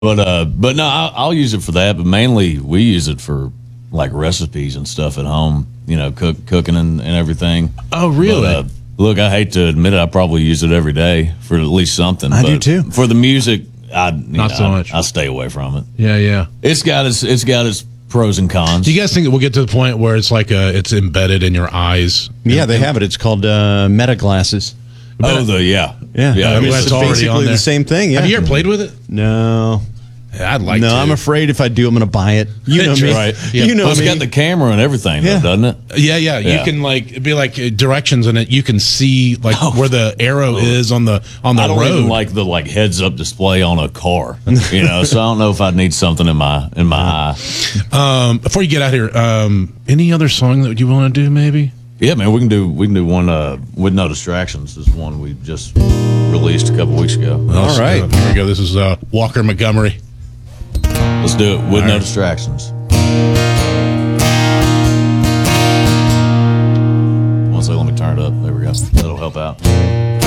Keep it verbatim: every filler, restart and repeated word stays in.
But uh, but no, I'll, I'll use it for that. But mainly, we use it for like recipes and stuff at home. You know, cook cooking and, and everything. Oh, really? But, uh, look, I hate to admit it. I probably use it every day for at least something. I but do too. For the music, I you Not know, so I, much. I stay away from it. Yeah, yeah. It's got its it's got its pros and cons. Do you guys think that we'll get to the point where it's like a, it's embedded in your eyes? Yeah, they have it. It's called uh, Meta glasses. oh, the yeah, Yeah, yeah. I mean, that's it's already basically on there. the same thing. Yeah. Have you ever played with it? No. Yeah, I'd like no, to. I'm afraid if I do, I'm going to buy it. You know me. right. Yeah. You know Well, it's me. got the camera and everything, Yeah. though, doesn't it? Yeah, yeah, You Yeah. can like it'd be like uh, directions in it. You can see like where the arrow is on the on the I don't road. even like the like heads up display on a car. You know, so I don't know if I'd need something in my in my eye. um, before you get out here, um, any other song that you want to do? Maybe. Yeah, man, we can do we can do one uh, with no distractions. This is one we just released a couple weeks ago. All right. Here we go. This is uh, Walker Montgomery. Let's do it with All no right. distractions. One second, let me turn it up. There we go. That'll help out.